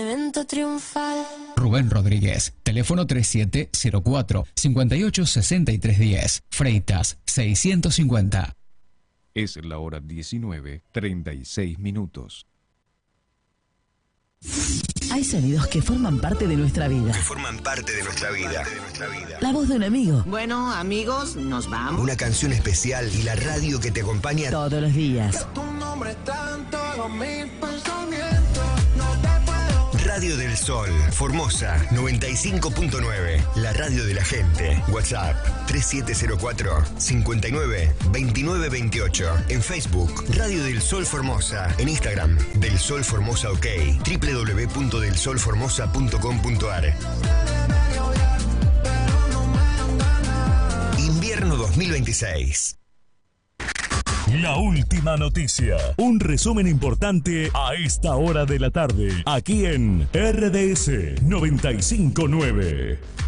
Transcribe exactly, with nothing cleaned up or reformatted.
evento triunfal. Rubén Rodríguez, teléfono treinta y siete cero cuatro, cincuenta y ocho sesenta y tres diez, Freitas seiscientos cincuenta. Es la hora diecinueve, treinta y seis minutos. Hay sonidos que forman parte de nuestra vida. Que forman parte de nuestra vida. La voz de un amigo. Bueno, amigos, nos vamos. Una canción especial y la radio que te acompaña todos los días. Tu nombre está en todos mis pensamientos. No te puedo. Radio del Sol, Formosa noventa y cinco punto nueve. La radio de la gente. WhatsApp treinta y siete cero cuatro, cincuenta y nueve, veintinueve veintiocho. En Facebook, Radio del Sol Formosa. En Instagram, Del Sol Formosa OK. doble u doble u doble u punto del sol formosa punto com punto a r. Invierno dos mil veintiséis. La última noticia. Un resumen importante a esta hora de la tarde. Aquí en R D S noventa y cinco punto nueve.